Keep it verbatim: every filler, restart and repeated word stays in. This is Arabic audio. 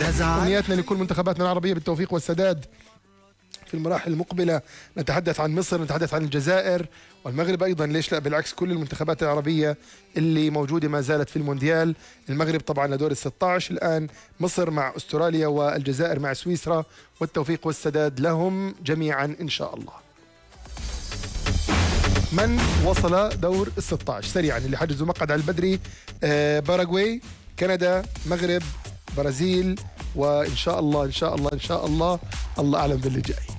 أمنياتنا لكل منتخباتنا العربية بالتوفيق والسداد في المراحل المقبلة. نتحدث عن مصر، نتحدث عن الجزائر والمغرب أيضا، ليش لا، بالعكس كل المنتخبات العربية اللي موجودة ما زالت في المونديال. المغرب طبعا لدور الستة عشر الآن، مصر مع أستراليا والجزائر مع سويسرا، والتوفيق والسداد لهم جميعا إن شاء الله. من وصل دور الستة عشر سريعا اللي حجزوا مقعد على البدري؟ آه باراغواي، كندا، مغرب، برازيل، وإن شاء الله إن شاء الله إن شاء الله الله أعلم باللي جاي.